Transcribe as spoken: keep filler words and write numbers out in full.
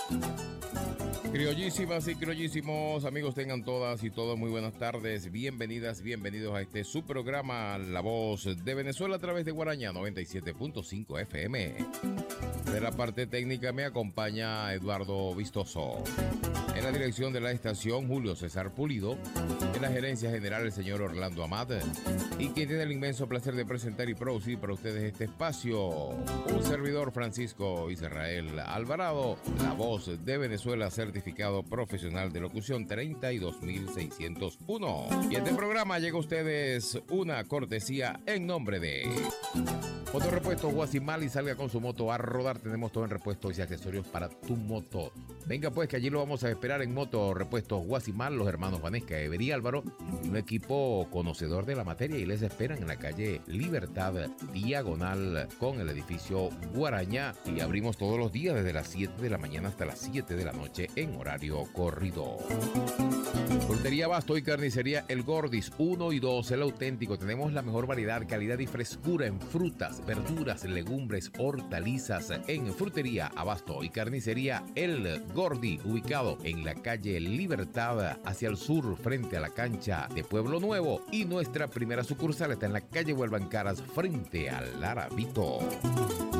Criollísimas y criollísimos amigos, tengan todas y todos muy buenas tardes, bienvenidas, bienvenidos a este su programa La Voz de Venezuela a través de Guaraña noventa y siete punto cinco F M. De la parte técnica me acompaña Eduardo Vistoso. En la dirección de la estación, Julio César Pulido. En la gerencia general, el señor Orlando Amat. Y quien tiene el inmenso placer de presentar y producir para ustedes este espacio, un servidor, Francisco Israel Alvarado, la voz de Venezuela, certificado profesional de locución treinta y dos mil seiscientos uno. Y este programa llega a ustedes una cortesía en nombre de Motorrepuestos Guasimal, y salga con su moto a rodar. Tenemos todo en repuestos y accesorios para tu moto. Venga pues, que allí lo vamos a esperar en Motorrepuestos Guasimal, los hermanos Vanesca, Ever y Álvaro, un equipo conocedor de la materia, y les esperan en la calle Libertad, diagonal con el edificio Guarañá, y abrimos todos los días desde las siete de la mañana hasta las siete de la noche en horario corrido. Frutería Abasto y Carnicería El Gordis uno y dos, el auténtico. Tenemos la mejor variedad, calidad y frescura en frutas, verduras, legumbres, hortalizas. En Frutería Abasto y Carnicería El Gordi, ubicado en la calle Libertad hacia el sur, frente a la cancha de Pueblo Nuevo. Y nuestra primera sucursal está en la calle Huelva en Caras, frente al Arabito.